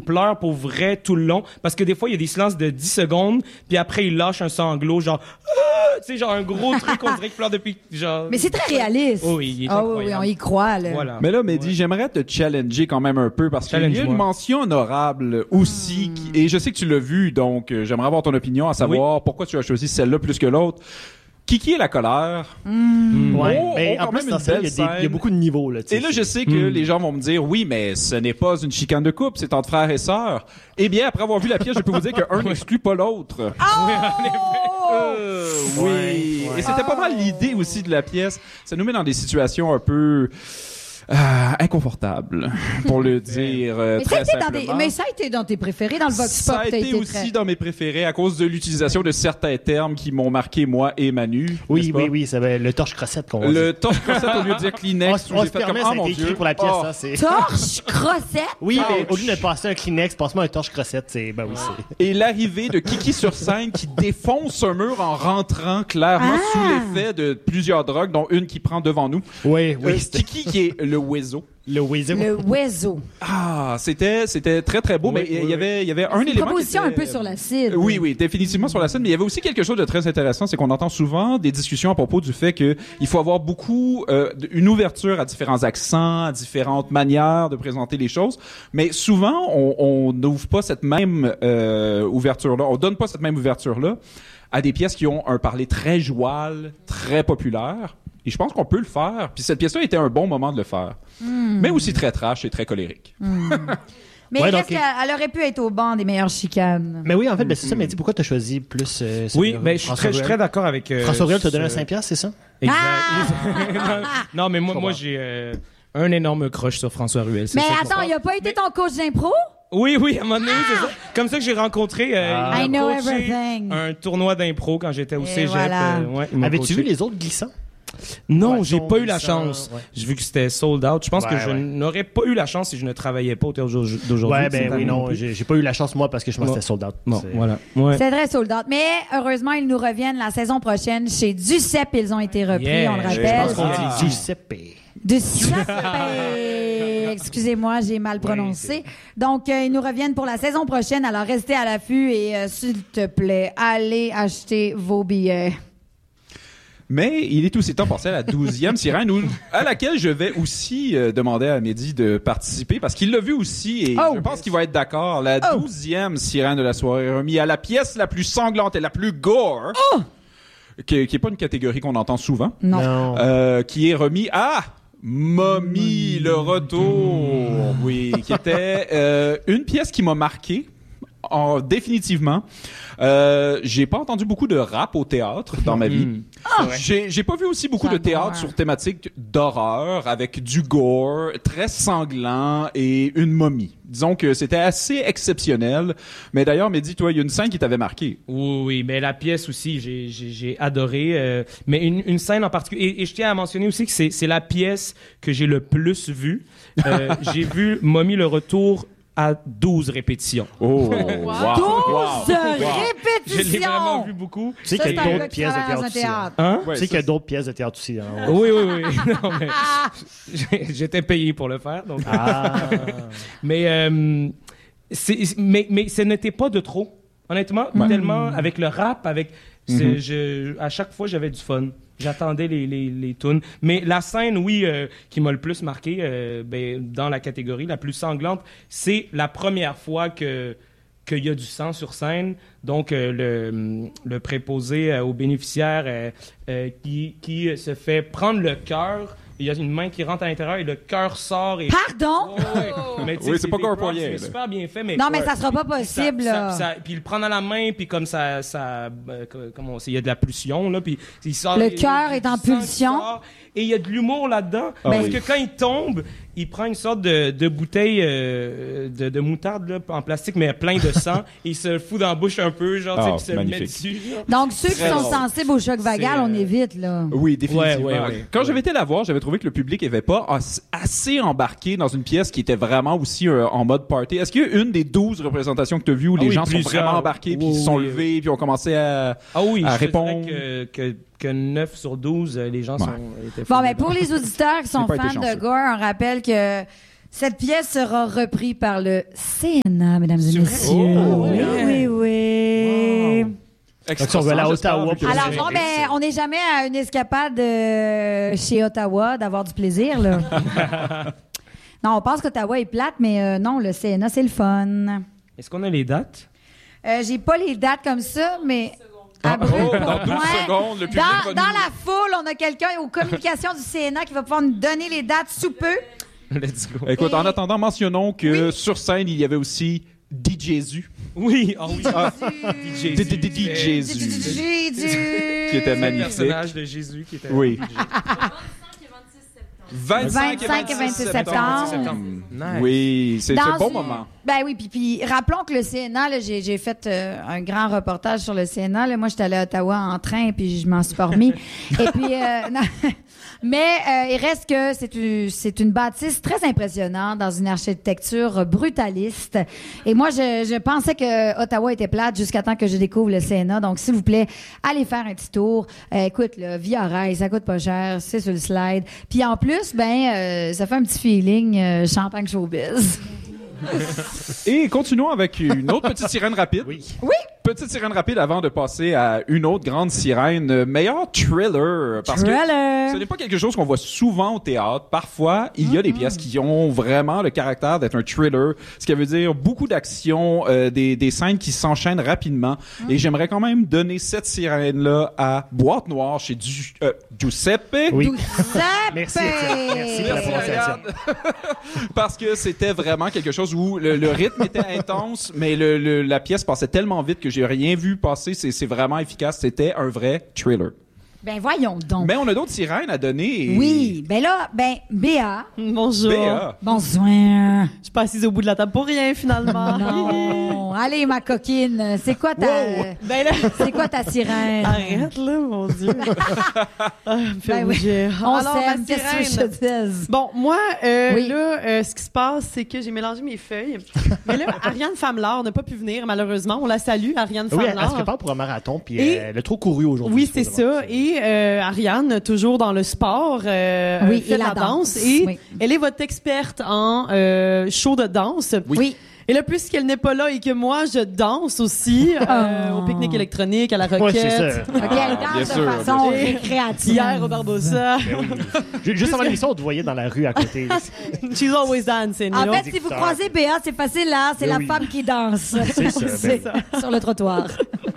pleure pour vrai tout le long. Parce que des fois, il y a des silences de 10 secondes, puis après, il lâche un sanglot, genre, tu sais, genre un gros truc, on dirait qu'il pleure depuis, genre... Mais c'est très réaliste. Oh oui, il est incroyable. Oui, on y croit, là. Voilà. Mais là, Mehdi, j'aimerais te challenger quand même un peu parce qu'il y a une mention honorable aussi, et je sais que tu l'as vu, donc j'aimerais avoir ton opinion à savoir pourquoi tu as choisi celle-là plus que l'autre. Kiki et la colère. Ouais. Mais en quand plus, même dans une ça, belle il y a beaucoup de niveaux. Là, et là, je sais que les gens vont me dire, oui, mais ce n'est pas une chicane de couple, c'est entre frères et sœurs. Eh bien, après avoir vu la pièce, je peux vous dire qu'un n'exclut pas l'autre. Oui. Et c'était pas mal l'idée aussi de la pièce. Ça nous met dans des situations un peu... inconfortable, pour le dire très simplement. Mais ça a été dans tes préférés, dans le Vox Pop. Ça a été aussi dans mes préférés à cause de l'utilisation de certains termes qui m'ont marqué, moi et Manu. Oui, ça va le torche-crossette qu'on va dire. Le torche-crossette au lieu de dire Kleenex. On se permet, ça a été écrit pour la pièce, ça, c'est... Torche-crossette? Oui, mais au lieu de passer un Kleenex, passe-moi un torche-crossette, c'est... Ben oui, c'est... Et l'arrivée de Kiki sur scène qui défonce un mur en rentrant clairement sous l'effet de plusieurs drogues, dont une qui prend devant nous. Oui. Kiki qui est le Wezo. Le Wezo. Ah, c'était très très beau, mais il y avait un élément. Une proposition un peu sur l'acide. Oui, définitivement sur l'acide, mais il y avait aussi quelque chose de très intéressant, c'est qu'on entend souvent des discussions à propos du fait que il faut avoir beaucoup une ouverture à différents accents, à différentes manières de présenter les choses, mais souvent on n'ouvre pas cette même ouverture-là, on donne pas cette même ouverture-là à des pièces qui ont un parler très joual, très populaire. Et je pense qu'on peut le faire. Puis cette pièce-là était un bon moment de le faire. Mais aussi très trash et très colérique. Mais est-ce qu'elle aurait pu être au banc des meilleures chicanes? Mais oui, en fait, c'est ça. Mais dis, pourquoi tu as choisi plus... oui, mais je suis très d'accord avec... François Ruel t'a donné un 5$, c'est ça? Exact. Non, mais moi j'ai un énorme crush sur François Ruel. Mais attends, il a pas été ton coach d'impro? Oui, à un moment donné, c'est ça. Comme ça que j'ai rencontré I know everything. Un tournoi d'impro quand j'étais au cégep. Voilà. Avais-tu vu les autres glissants? Non, j'ai pas eu la chance. J'ai vu que c'était sold out. Je pense que je n'aurais pas eu la chance si je ne travaillais pas au théâtre d'aujourd'hui. Non, j'ai pas eu la chance moi parce que je pense que c'était sold out. Bon, voilà. Ouais. C'est très sold out. Mais heureusement, ils nous reviennent la saison prochaine chez Duceppe. Ils ont été repris, on le rappelle. Je pense qu'on dit Giuseppe. Duceppe. Excusez-moi, j'ai mal prononcé. Donc, ils nous reviennent pour la saison prochaine. Alors, restez à l'affût et s'il te plaît, allez acheter vos billets. Mais il est aussi temps de passer à la 12e sirène, à laquelle je vais aussi demander à Mehdi de participer, parce qu'il l'a vu aussi, et je pense qu'il va être d'accord. La 12e sirène de la soirée remis à la pièce la plus sanglante et la plus gore, qui est pas une catégorie qu'on entend souvent, qui est remis à... Mommy, le retour, oui, qui était une pièce qui m'a marqué, définitivement. J'ai pas entendu beaucoup de rap au théâtre dans ma vie. J'ai pas vu aussi beaucoup de théâtre sur thématique d'horreur avec du gore très sanglant et une momie. Disons que c'était assez exceptionnel. Mais d'ailleurs, Mehdi, toi, il y a une scène qui t'avait marqué. Oui, mais la pièce aussi, j'ai adoré. Mais une scène en particulier. Et je tiens à mentionner aussi que c'est la pièce que j'ai le plus vue. J'ai vu Mommy le retour à 12 répétitions. Oh, 12 répétitions! Je l'ai vraiment vu beaucoup. Tu sais qu'il y a d'autres pièces de théâtre aussi. Hein? Tu sais qu'il y a d'autres pièces de théâtre aussi. Oui. Non, mais j'étais payé pour le faire. Donc. Mais ce n'était pas de trop. Honnêtement, tellement avec le rap, à chaque fois, j'avais du fun. J'attendais les tunes. Mais la scène, qui m'a le plus marqué, dans la catégorie la plus sanglante, c'est la première fois qu'il y a du sang sur scène. Donc, le préposé aux bénéficiaires qui se fait prendre le cœur. Il y a une main qui rentre à l'intérieur et le cœur sort. Et... Pardon? Mais c'est pas encore pour rien. C'est super bien fait. Mais non, mais ça sera pas possible. Puis il le prend dans la main, puis comme ça il y a de la pulsion, là, puis il sort. Le cœur est en pulsion. Et il y a de l'humour là-dedans. Parce que quand il tombe, il prend une sorte de bouteille de moutarde là, en plastique, mais plein de sang. Et il se le fout dans la bouche un peu, genre, puis se le met dessus. Genre. Donc, ceux qui sont sensibles au choc vagal, on évite, là. Oui, définitivement. Ouais. Quand j'avais été la voir, j'avais trouvé que le public n'avait pas assez embarqué dans une pièce qui était vraiment aussi en mode party. Est-ce qu'il y a une des 12 représentations que tu as vues où les gens sont vraiment embarqués, puis ils se sont levés, puis ont commencé à répondre? Je dirais que 9 sur 12, les gens étaient Bon, mais pour les auditeurs qui sont fans de gore, on rappelle que Cette pièce sera reprise par le CNA, mesdames et messieurs. Oh, oui. Donc, si on veut aller à Ottawa. Alors, non, mais on n'est jamais à une escapade chez Ottawa d'avoir du plaisir, là. Non, on pense qu'Ottawa est plate, mais non, le CNA, c'est le fun. Est-ce qu'on a les dates? J'ai pas les dates comme ça, mais... Dans 12 secondes, le public va dans la foule, on a quelqu'un aux communications du CNA qui va pouvoir nous donner les dates sous peu. Let's go. Écoute, en attendant, mentionnons que sur scène, il y avait aussi DJ-Jésus. Oui, oh oui. DJ-Jésus. Qui était Le magnifique. personnage de Jésus qui était... Oui. 25 et 26 septembre. Nice. Oui, c'est un bon moment. Ben oui, puis rappelons que le CNA, là, j'ai fait un grand reportage sur le CNA. Là. Moi, j'étais allée à Ottawa en train, puis je m'en suis pas remis. Et puis, non. Mais il reste que c'est une bâtisse très impressionnante dans une architecture brutaliste. Et moi, je pensais que Ottawa était plate jusqu'à temps que je découvre le CNA. Donc, s'il vous plaît, allez faire un petit tour. Écoute, là, Via Rail, ça coûte pas cher, c'est sur le slide. Puis en plus, ça fait un petit feeling champagne showbiz. Et continuons avec une autre petite sirène rapide. Oui. Petite sirène rapide avant de passer à une autre grande sirène. Meilleur thriller. Parce que ce n'est pas quelque chose qu'on voit souvent au théâtre. Parfois, il y a des pièces qui ont vraiment le caractère d'être un thriller. Ce qui veut dire beaucoup d'action, des scènes qui s'enchaînent rapidement. Et j'aimerais quand même donner cette sirène-là à Boîte Noire chez Giuseppe. Oui. Giuseppe! Merci, Étienne. Merci pour la prononciation. Parce que c'était vraiment quelque chose où le rythme était intense, mais la pièce passait tellement vite que j'ai rien vu passer. C'est vraiment efficace. C'était un vrai thriller. Ben voyons donc. Mais on a d'autres sirènes à donner. Et... Oui, Béa. Bonjour. Béa. Bonsoir. Je suis pas assise au bout de la table pour rien, finalement. Non. Allez, ma coquine, c'est quoi ta... Ben là, C'est quoi ta sirène? arrête, là, mon Dieu. Me fait Ben oui. rougir. On Alors, ma s'aime, qu'est-ce que sirène. je te dise? Bon, moi, Oui. là, ce qui se passe, c'est que j'ai mélangé mes feuilles. Mais là, Ariane Famelard n'a pas pu venir, malheureusement. On la salue, Ariane Oui, elle Famelard. se prépare pour un marathon, puis Et- elle a trop couru aujourd'hui. Oui, c'est ça. Et Ariane, toujours dans le sport, Oui, fait et de la la danse. Et Oui. elle est votre experte en show de danse. Oui. Et là, puisqu'elle n'est pas là et que moi, je danse aussi au pique-nique électronique, à la Oui, Roquette. c'est ça. OK, elle bien danse de sûr, façon bien sûr. récréative. Hier, au Barbossa. Juste avant l'émission, on te voyait dans la rue à côté. She's always dancing. En you know? fait, si vous croisez Béa, c'est facile là, c'est la femme qui danse. C'est ça, C'est sur le trottoir.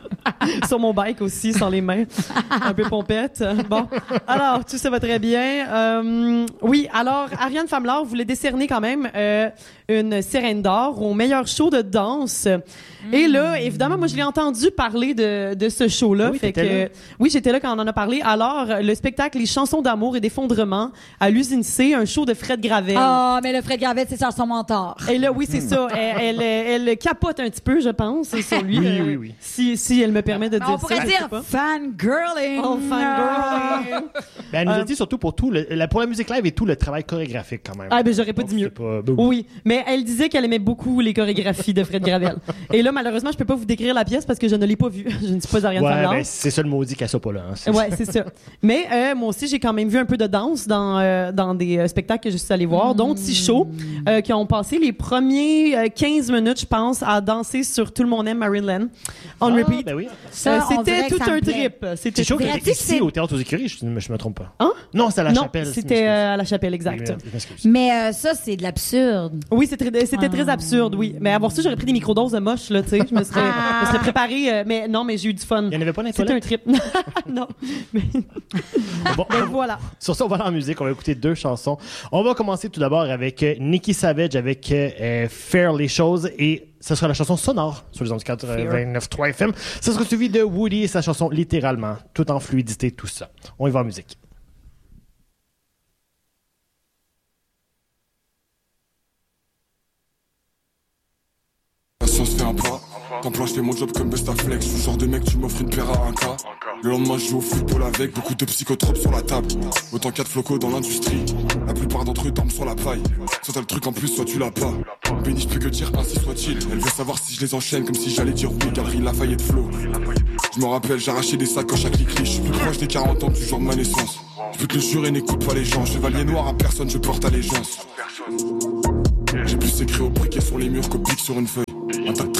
Sur mon bike aussi, sans les mains. Un peu pompette. Bon. Alors, tout ça va très bien. Oui, alors, Ariane Famelard voulait décerner quand même une sirène d'or au meilleur show de danse. Et là, évidemment, moi, je l'ai entendu parler de ce show-là. Oui, fait t'étais que, là. oui, j'étais là quand on en a parlé. Alors, le spectacle Les chansons d'amour et d'effondrement à l'usine C, un show de Fred Gravel. Ah, mais le Fred Gravette, c'est son mentor. Et là, oui, c'est ça. Elle capote un petit peu, je pense, sur lui. Oui. Si elle me permet de dire On pourrait ça. je dire sais pas. fangirling. Oh, fangirling. Ben, elle nous a dit surtout pour pour la musique live et tout le travail chorégraphique quand même. Ah, ben, j'aurais pas Donc, dit mieux. c'est pas- Oui, mais elle disait qu'elle aimait beaucoup les chorégraphies de Fred Gravel. Et là, malheureusement, je peux pas vous décrire la pièce parce que je ne l'ai pas vue. Je ne suis pas Ariane Ouais, Famelard. ben, c'est ça le maudit qu'elle soit pas là. Hein. Ouais, c'est ça. Mais moi aussi, j'ai quand même vu un peu de danse dans des spectacles que je suis allée voir, dont T-Show, qui ont passé les premiers 15 minutes, je pense, à danser sur Tout le monde aime Marilyn. On repeat. Ben oui. Ça, on dirait C'était que tout ça me un plaît. trip. C'était C'est chaud que Dirais-tu t'es que c'est- ici au Théâtre aux Écuries, je me trompe pas. Hein? Non, c'était à la Non, chapelle. c'était à la chapelle, exact. Je m'excuse. Mais ça, c'est de l'absurde. Oui, c'était très absurde, oui. Mais avant ça, j'aurais pris des microdoses de moche, là, tu sais. Je me serais préparé, mais non, mais j'ai eu du fun. Il n'y en avait pas dans les C'était un toilettes? trip. Non. Mais Bon, voilà. sur ça, on va aller en musique. On va écouter 2 chansons. On va commencer tout d'abord avec Nikki Savage avec Faire les choses et ce sera la chanson sonore sur les ondes 89.3 FM. Ce sera suivi de Woody et sa chanson Littéralement, tout en fluidité, tout ça. On y va en musique. La science fait un pas. T'emploies, je fais mon job comme Bestaflex. Je suis le genre de mec, tu m'offres une paire à 1K. Le lendemain, je joue au football avec beaucoup de psychotropes sur la table. Autant qu'il y a de flocos dans l'industrie. La plupart d'entre eux dorment sur la paille. Soit t'as le truc en plus, soit tu l'as pas. Béni, je peux que dire ainsi soit-il. Elle veut savoir si je les enchaîne, comme si j'allais dire oui, Galerie Lafayette Flow. Je me rappelle, j'ai arraché des sacoches à clic-clic. Je suis plus proche des 40 ans du jour de ma naissance. Je peux te le jurer, n'écoute pas les gens. Chevalier noir à personne, je porte allégeance. plus écrit au briquet sur les murs que pique sur une feuille. Un tas de